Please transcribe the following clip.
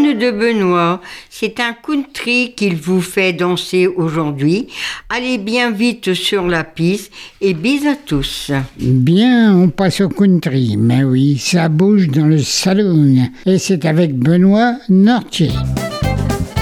Lune de Benoît. C'est un country qu'il vous fait danser aujourd'hui. Allez bien vite sur la piste et bis à tous. Bien, on passe au country. Mais oui, ça bouge dans le saloon. Et c'est avec Benoît Nortier.